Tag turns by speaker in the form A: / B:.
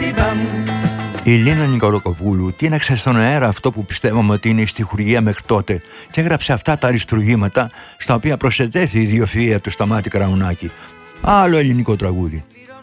A: Η Λίνα Νικολακοπούλου τίναξε στον αέρα αυτό που πιστεύαμε ότι είναι η στιχουργία μέχρι τότε και έγραψε αυτά τα αριστουργήματα στα οποία προσετέθη η ιδιοφυΐα του Σταμάτη Κραουνάκη. Άλλο ελληνικό τραγούδι.